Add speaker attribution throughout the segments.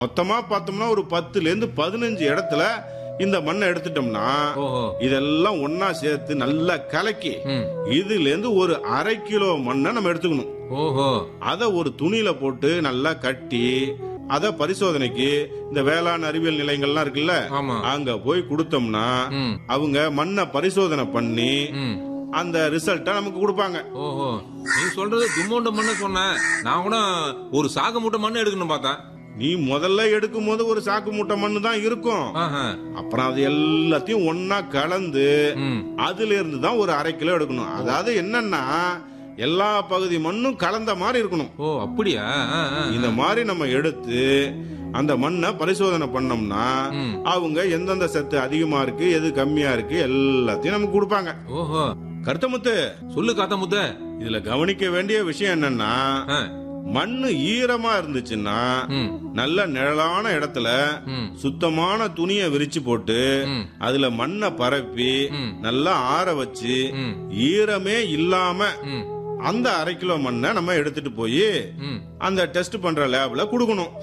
Speaker 1: மொத்தமா பார்த்தோம்னா ஒரு 10ல இருந்து 15 இடத்துல இந்த மண்ணை எடுத்துட்டோம்னா இதெல்லாம் ஒன்னா சேர்த்து நல்லா கலக்கி இதுல இருந்து ஒரு 1/2 கிலோ மண்ணை நம்ம எடுத்துக்கணும். அத ஒரு துணியில போட்டு நல்லா கட்டி அத பரிசோதனைக்கு இந்த வேளாண் அறிவியல் நிலையங்கள்லாம் இருக்குல்ல, அங்க போய் கொடுத்தோம்னா அவங்க மண்ணை பரிசோதனை பண்ணி அந்த ரிசல்ட்ட நமக்கு கொடுப்பாங்க.
Speaker 2: நீ சொல்றது தும்மோண்ட மண்ணு சொன்ன, நான் கூட ஒரு சாக்கு மூட்டை மண்ணு எடுக்கணும் பார்த்தேன்.
Speaker 1: நீ முதல்ல எடுக்கும் போது ஒரு சாக்கு மூட்டை மண்ணு தான் இருக்கும். அப்புறம் அது எல்லாத்தையும் ஒன்னா கலந்து அதுல இருந்து தான் ஒரு 1/2 கிலோ எடுக்கணும். அதாவது என்னன்னா எல்லா பகுதி மண்ணும் கலந்த மாதிரி இருக்கணும்.
Speaker 2: அப்படியா?
Speaker 1: இந்த மாதிரி நம்ம எடுத்து அந்த மண்ணை பரிசோதனை பண்ணோம்னா அவங்க எந்தெந்த சத்து அதிகமா இருக்கு எது கம்மியா இருக்கு எல்லாத்தையும் நமக்கு கொடுப்பாங்க. கருத்தமுத்து
Speaker 2: சொல்லு காத்தமுத்து.
Speaker 1: இதுல கவனிக்க வேண்டிய விஷயம் என்னன்னா மண்ணு ஈரமா இருந்துச்சுன்னா நல்ல நிழலான இடத்துல சுத்தமான துணியை விரிச்சு போட்டு அதுல மண்ணை பரப்பி நல்லா ஆற வச்சு ஈரமே இல்லாம அந்த 1/2 கிலோ மண்ணை நம்ம எடுத்துட்டு போய் அந்த டெஸ்ட் பண்ற லேப்ல குடுக்கணும்.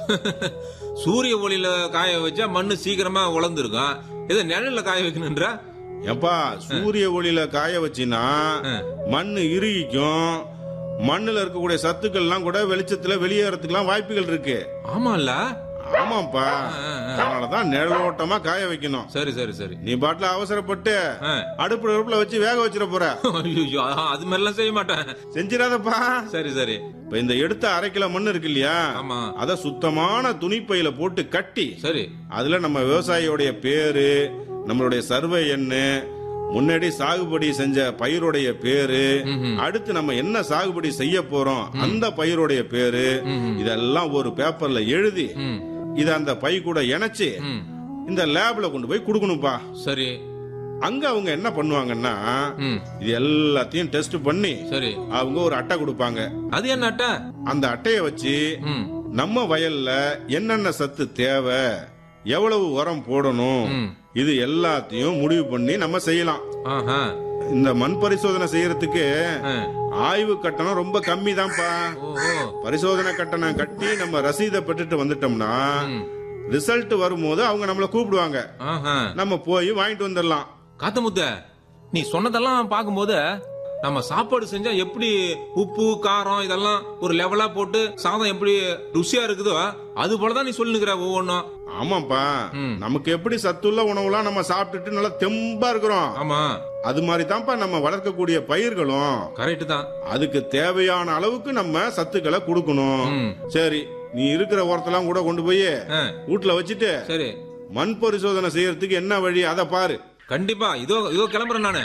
Speaker 2: சூரிய ஒளியில காய வச்சா மண்ணு சீக்கிரமா உலர்ந்துருக்கும். இதை நிழல்ல காய வைக்கணும்ன்ற?
Speaker 1: எப்பா சூரிய ஒளியில காய வச்சினா மண்ணு இறுகிக்கும். மண்ணுல இருக்கக்கூடிய சத்துக்கள் எல்லாம் கூட வெளிச்சத்துல வெளியேறதுக்கு வாய்ப்புகள் இருக்கு.
Speaker 2: ஆமால?
Speaker 1: ஆமாப்பா, அதனாலதான் நிழலோட்டமா காய வைக்கணும்.
Speaker 2: சரி சரி சரி.
Speaker 1: நீ பாட்டுல அவசரப்பட்டு அடுப்புல வச்சு வேக வச்சிட போற.
Speaker 2: அது மாதிரிலாம் செய்ய மாட்டேன்.
Speaker 1: செஞ்சிடாதப்பா.
Speaker 2: சரி சரி.
Speaker 1: இப்ப இந்த எடுத்த 1/2 கிலோ மண் இருக்கு இல்லையா, அத சுத்தமான துணிப்பையில போட்டு கட்டி
Speaker 2: சரி
Speaker 1: அதுல நம்ம விவசாயியோடைய பேரு, நம்மளுடைய சர்வே எண்ணு, முன்னாடி சாகுபடி செஞ்ச பயிருடைய பேரு, அடுத்து நம்ம என்ன சாகுபடி செய்ய போறோம் அந்த பயிருடைய பேரு, இதெல்லாம் ஒரு பேப்பர்ல எழுதி இத அந்த பை கூட இணைச்சு இந்த லேப்ல கொண்டு போய் கொடுக்கணும்பா.
Speaker 2: சரி.
Speaker 1: அங்க அவங்க என்ன பண்ணுவாங்கன்னா இது எல்லாத்தையும் டெஸ்ட் பண்ணி சரி அவங்க ஒரு அட்டை கொடுப்பாங்க.
Speaker 2: அது என்ன அட்டை?
Speaker 1: அந்த அட்டையை வச்சு நம்ம வயல்ல என்னென்ன சத்து தேவை, எவ்வளவு உரம் போடணும், இது எல்லாத்தையும் முடிவு பண்ணி நம்ம செய்யலாம். இந்த மண் பரிசோதனை செய்யறதுக்கு ஆய்வு கட்டணம் ரொம்ப கம்மி தான்ப்பா. பரிசோதனை கட்டணம் கட்டி நம்ம ரசீதை பெற்றுட்டு வந்துட்டோம்னா ரிசல்ட் வரும்போது அவங்க நம்மள கூப்பிடுவாங்க, நம்ம போய் வாங்கிட்டு வந்துடலாம்.
Speaker 2: காத்தமுத்த, நீ சொன்னதெல்லாம் பாக்கும்போது நம்ம சாப்பாடு செஞ்சா எப்படி உப்பு காரம் இதெல்லாம் ஒரு லெவலா போட்டு சாதம் எப்படி ருசியா இருக்குதோ அது போலதான் நீ சொல்லுங்கிற ஒவ்வொன்னும்.
Speaker 1: ஆமாப்பா, நமக்கு எப்படி சத்துள்ள உணவுலாம் நம்ம சாப்பிட்டுட்டு நல்லா தெம்பா இருக்கிறோம்.
Speaker 2: ஆமா,
Speaker 1: அது மாதிரி தான்ப்பா நம்ம வளர்க்கக்கூடிய பயிர்களும்.
Speaker 2: கரெக்ட் தான்.
Speaker 1: அதுக்கு தேவையான அளவுக்கு நம்ம சத்துக்களை கொடுக்கணும். சரி, நீ இருக்கிற உரத்தெல்லாம் கூட கொண்டு போய் வீட்டுல வச்சுட்டு
Speaker 2: சரி
Speaker 1: மண் பரிசோதனை செய்யறதுக்கு என்ன வழி அதை பாரு.
Speaker 2: கண்டிப்பா. இதோ இதோ கிளம்புறேன் நானு.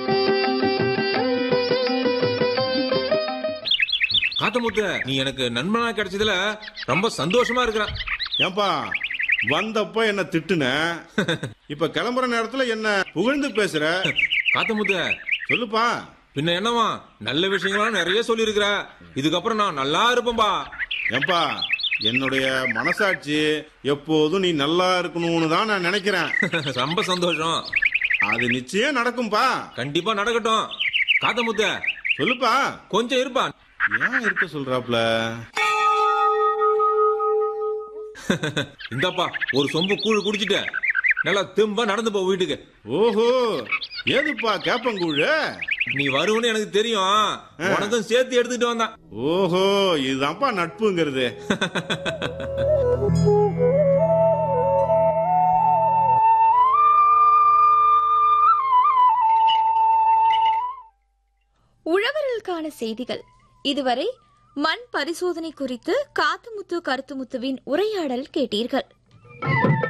Speaker 2: காத்தமுத்து, நீ எனக்கு நண்பனா கிடைச்சதுல ரொம்ப சந்தோஷமா இருக்கிறேன்.
Speaker 1: ஏன்பா வந்தப்ப என்ன திட்டுன, இப்ப கிளம்புற நேரத்துல என்ன புகழ்ந்து பேசுற?
Speaker 2: காத்தமுத்து
Speaker 1: சொல்லுப்பா.
Speaker 2: பின்ன என்னவா, நல்ல விஷயங்களாம் நிறைய சொல்லி இருக்கிற. இதுக்கப்புறம் நான் நல்லா இருப்பேன்பா.
Speaker 1: ஏன்பா என்னுடைய மனசாட்சி எப்போதும் நீ நல்லா இருக்கணும்னு தான் நான் நினைக்கிறேன்.
Speaker 2: ரொம்ப சந்தோஷம்.
Speaker 1: அது நிச்சயம் நடக்கும்பா.
Speaker 2: கண்டிப்பா நடக்கட்டும். காத்தமுத்து
Speaker 1: சொல்லுப்பா.
Speaker 2: கொஞ்சம் இருப்பா.
Speaker 1: ஏன் இருக்க சொல்றாப்ல?
Speaker 2: இந்தப்பா ஒரு சொம்பு கூழ் குடிச்சிட்டு நல்லா தெம்பா நடந்து போ வீட்டுக்கு.
Speaker 1: ஓஹோ, ஏதுப்பா கேப்பங்கூழ்?
Speaker 2: நீ வருவன்னு எனக்கு தெரியும், உனக்கும் சேர்த்து எடுத்துட்டு வந்தான்.
Speaker 1: ஓஹோ, இதுதான்ப்பா நட்புங்கிறது.
Speaker 3: உழவர்களுக்கான செய்திகள். இதுவரை மண் பரிசோதனை குறித்து காத்துமுத்து கருத்துமுத்துவின் உரையாடல் கேட்டீர்கள்.